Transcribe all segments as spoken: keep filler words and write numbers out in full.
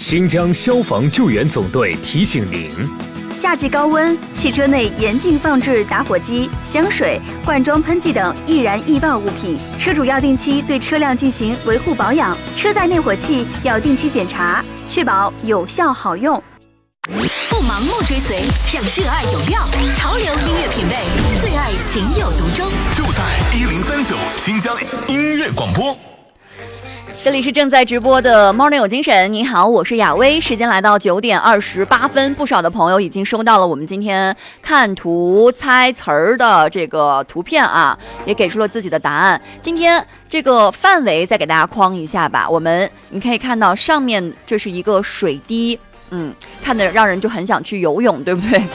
新疆消防救援总队提醒您： 夏季高温，汽车内严禁放置打火机、香水、罐装喷剂等易燃易爆物品。车主要定期对车辆进行维护保养，车载灭火器要定期检查，确保有效好用。 不盲目追随，让热爱有料，潮流音乐品味，最爱情有独钟， 就在一零三九新疆音乐广播。 这里是正在直播的 Morning 有精神，你好，我是雅薇。时间来到九点二十八分，不少的朋友已经收到了我们今天看图猜词儿的这个图片啊，也给出了自己的答案。今天这个范围再给大家框一下吧。我们你可以看到上面这是一个水滴，嗯，看得让人就很想去游泳，对不对？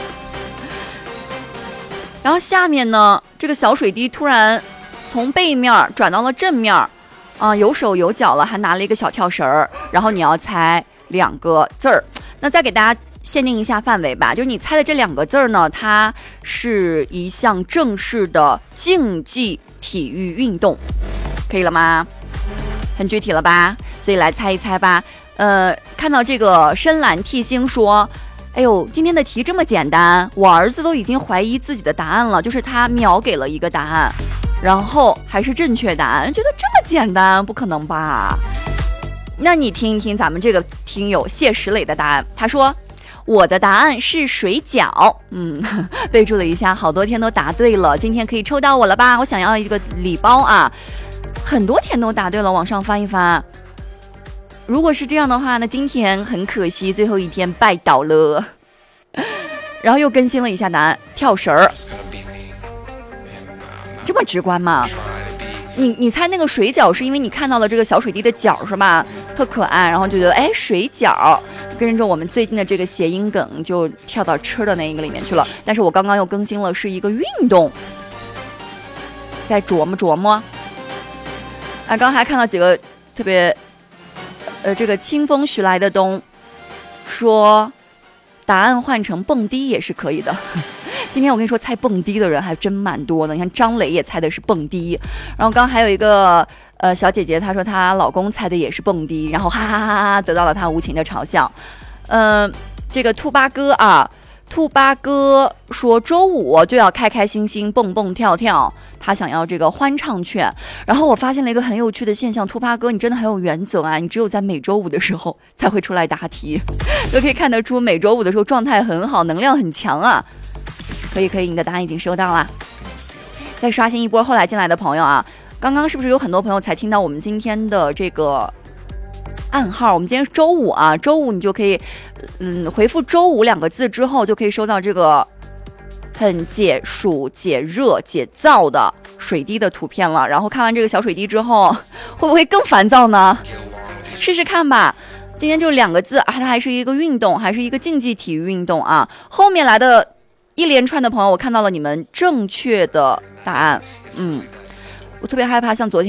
然后下面呢，这个小水滴突然从背面转到了正面。啊、呃，有手有脚了，还拿了一个小跳绳儿，然后你要猜两个字儿。那再给大家限定一下范围吧，就你猜的这两个字儿呢，它是一项正式的竞技体育运动，可以了吗？很具体了吧？所以来猜一猜吧。呃，看到这个深蓝替星说，哎呦，今天的题这么简单，我儿子都已经怀疑自己的答案了，就是他秒给了一个答案。然后还是正确答案，觉得这么简单，不可能吧？那你听一听咱们这个听友谢石磊的答案，他说我的答案是水饺，嗯，备注了一下，好多天都答对了，今天可以抽到我了吧？我想要一个礼包啊，很多天都答对了，往上翻一翻。如果是这样的话，那今天很可惜，最后一天拜倒了。然后又更新了一下答案，跳绳儿。这么直观吗？你你猜那个水饺是因为你看到了这个小水滴的饺是吧？特可爱，然后就觉得哎水饺，跟着我们最近的这个谐音梗就跳到吃的那一个里面去了。但是我刚刚又更新了是一个运动，再琢磨琢磨。啊，刚刚还看到几个特别，呃，这个清风徐来的冬说，答案换成蹦迪也是可以的。今天我跟你说，猜蹦迪的人还真蛮多的。你看张磊也猜的是蹦迪，然后刚刚还有一个呃小姐姐，她说她老公猜的也是蹦迪，然后哈哈哈哈得到了她无情的嘲笑。嗯、呃，这个兔八哥啊，兔八哥说周五就要开开心心蹦蹦跳跳，他想要这个欢唱券。然后我发现了一个很有趣的现象，兔八哥你真的很有原则啊，你只有在每周五的时候才会出来答题，就可以看得出每周五的时候状态很好，能量很强啊。可以可以，你的答案已经收到了。再刷新一波后来进来的朋友啊，刚刚是不是有很多朋友才听到我们今天的这个暗号？我们今天是周五啊，周五你就可以嗯回复周五两个字之后，就可以收到这个很解暑解热解燥的水滴的图片了。然后看完这个小水滴之后，会不会更烦躁呢？试试看吧。今天就两个字啊，它还是一个运动，还是一个竞技体育运动啊。后面来的一连串的朋友，我看到了你们正确的答案。嗯，我特别害怕像昨天